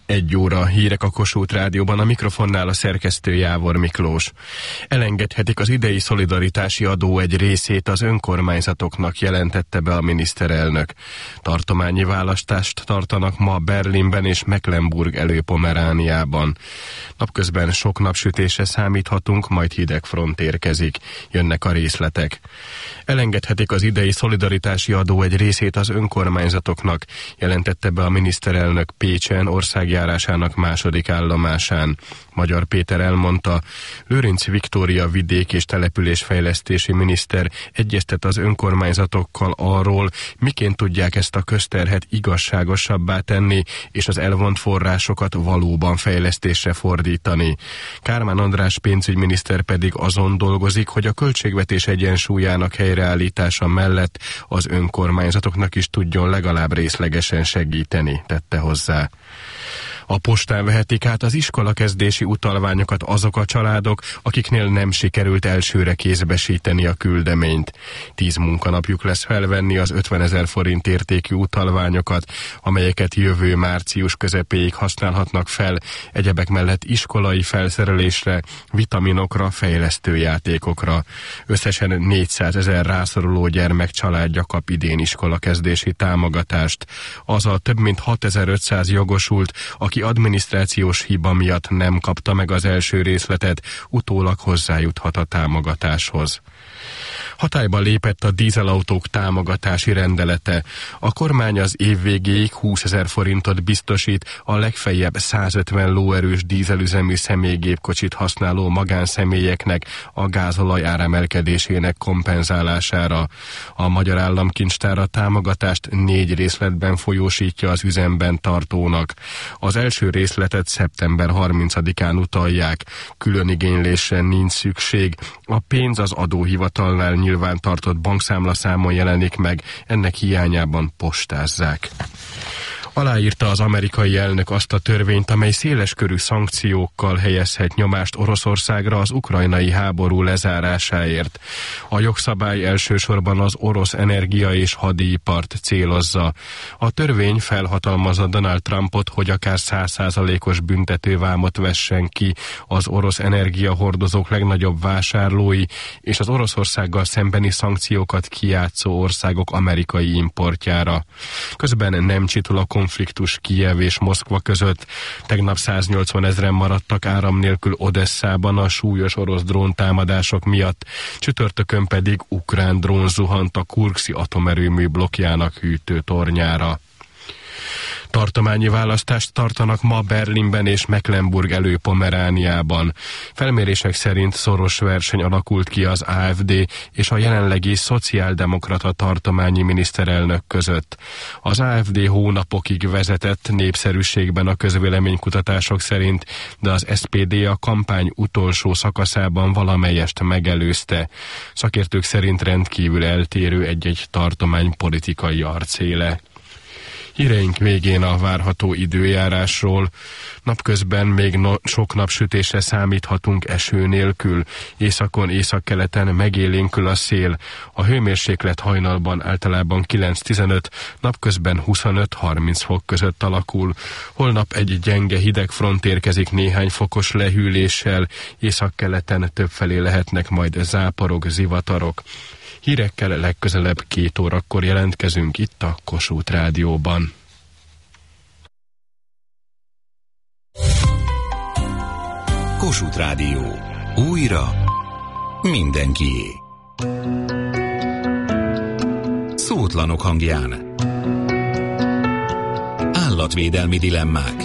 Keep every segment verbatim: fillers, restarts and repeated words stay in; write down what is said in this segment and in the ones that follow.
Egy óra hírek a Kossuth Rádióban, a mikrofonnál a szerkesztő Jávor Miklós. Elengedhetik az idei szolidaritási adó egy részét az önkormányzatoknak, jelentette be a miniszterelnök. Tartományi választást tartanak ma Berlinben és Mecklenburg Előpomerániában. Napközben sok napsütésre számíthatunk, majd hideg front érkezik. Jönnek a részletek. Elengedhetik az idei szolidaritási adó egy részét az önkormányzatoknak, jelentette be a miniszterelnök Pécsen országjárásának második állomásán. Magyar Péter elmondta, Lőrinc Viktória vidék- és településfejlesztési miniszter egyeztet az önkormányzatokkal arról, miként tudják ezt a közterhet igazságosabbá tenni, és az elvont forrásokat valóban fejlesztésre fordítani. Kármán András pénzügyminiszter pedig azon dolgozik, hogy a költségvetés egyensúlyának helyreállítása mellett az önkormányzatoknak is tudjon legalább részlegesen segíteni, tette hozzá. A postán vehetik át az iskolakezdési utalványokat azok a családok, akiknél nem sikerült elsőre kézbesíteni a küldeményt. Tíz munkanapjuk lesz felvenni az ötvenezer forint értékű utalványokat, amelyeket jövő március közepéig használhatnak fel, egyebek mellett iskolai felszerelésre, vitaminokra, fejlesztőjátékokra. Összesen négyszázezer rászoruló gyermek családja kap idén iskolakezdési támogatást. Az a több mint hatezer-ötszáz jogosult, aki adminisztrációs hiba miatt nem kapta meg az első részletet, utólag hozzájuthat a támogatáshoz. Hatályba lépett a dízelautók támogatási rendelete. A kormány az év végéig húszezer forintot biztosít a legfeljebb százötven lóerős dízelüzemű személygépkocsit használó magánszemélyeknek a gázolaj áremelkedésének kompenzálására. A Magyar Államkincstár a támogatást négy részletben folyósítja az üzemben tartónak. Az első részletet szeptember harmincadikán utalják. Külön igénylésre nincs szükség. A pénz az adóhivatalnál nyilván tartott bankszámlaszámon jelenik meg, ennek hiányában postázzák. Aláírta az amerikai elnök azt a törvényt, amely széleskörű szankciókkal helyezhet nyomást Oroszországra az ukrajnai háború lezárásáért. A jogszabály elsősorban az orosz energia és hadipart célozza. A törvény felhatalmazza Donald Trumpot, hogy akár száz százalékos büntetővámot vessen ki az orosz energiahordozók legnagyobb vásárlói és az Oroszországgal szembeni szankciókat kijátszó országok amerikai importjára. Közben nem csitul a konfliktus Kijev és Moszkva között. Tegnap száznyolcvan ezren maradtak áram nélkül Odesszában a súlyos orosz dróntámadások miatt, csütörtökön pedig ukrán drón zuhant a Kurszki atomerőmű blokkjának hűtőtornyára. Tartományi választást tartanak ma Berlinben és Mecklenburg Előpomerániában. Felmérések szerint szoros verseny alakult ki az á ef dé és a jelenlegi szociáldemokrata tartományi miniszterelnök között. Az á ef dé hónapokig vezetett népszerűségben a közvéleménykutatások szerint, de az es pé dé a kampány utolsó szakaszában valamelyest megelőzte. Szakértők szerint rendkívül eltérő egy-egy tartomány politikai arcéle. Híreink végén a várható időjárásról. Napközben még no- sok napsütésre számíthatunk eső nélkül. Északon, északkeleten megélénkül a szél. A hőmérséklet hajnalban általában kilenc-tizenöt, napközben huszonöt-harminc fok között alakul. Holnap egy gyenge hideg front érkezik néhány fokos lehűléssel. Északkeleten többfelé lehetnek majd záporok, zivatarok. Hírekkel legközelebb két órakor jelentkezünk itt a Kossuth Rádióban. Kossuth Rádió. Újra mindenkié. Szótlanok hangján. Állatvédelmi dilemmák.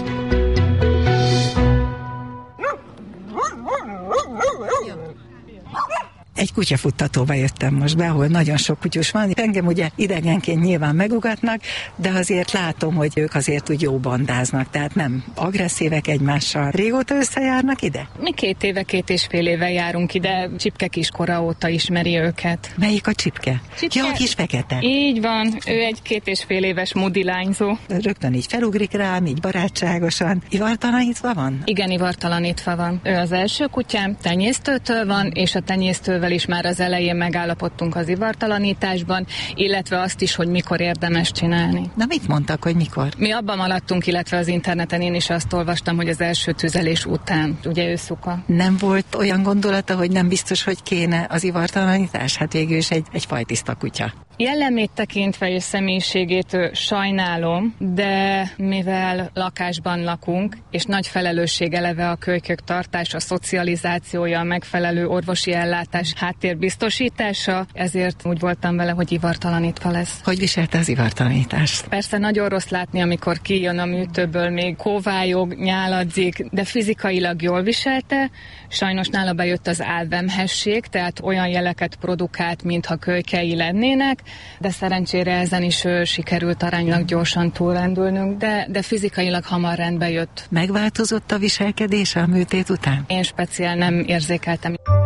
Egy kutyafuttatóba jöttem most be, ahol nagyon sok kutyus van. Engem ugye idegenként nyilván megugatnak, de azért látom, hogy ők azért úgy jó bandáznak, tehát nem agresszívek egymással. Régóta összejárnak ide? Mi két éve, két és fél éve járunk ide, Csipke kiskora óta ismeri őket. Melyik a Csipke? Csipke? Ja, a kis fekete. Így van, ő egy két és fél éves mudilányzó. Rögtön így felugrik rám, így barátságosan. Ivartalanítva van? Igen, ivartalanítva van. Ő az első kutyám, tenyésztőtől van, és a tenyésztővel orvossal is már az elején megállapodtunk az ivartalanításban, illetve azt is, hogy mikor érdemes csinálni. Na mit mondtak, hogy mikor? Mi abban maradtunk, illetve az interneten én is azt olvastam, hogy az első tüzelés után, ugye őszuka. Nem volt olyan gondolata, hogy nem biztos, hogy kéne az ivartalanítás? Hát végül is egy, egy fajtiszta kutya. Jellemét tekintve és személyiségét sajnálom, de mivel lakásban lakunk, és nagy felelősség eleve a kölykök tartása, a szocializációja, a megfelelő orvosi ellátás háttérbiztosítása, ezért úgy voltam vele, hogy ivartalanítva lesz. Hogy viselte az ivartalanítást? Persze nagyon rossz látni, amikor kijön a műtőből, még kóvályog, nyáladzik, de fizikailag jól viselte. Sajnos nála bejött az álvemhesség, tehát olyan jeleket produkált, mintha kölykei lennének, de szerencsére ezen is ő, sikerült aránylag gyorsan túlrendülnünk, de, de fizikailag hamar rendbe jött. Megváltozott a viselkedése a műtét után? Én speciál nem érzékeltem.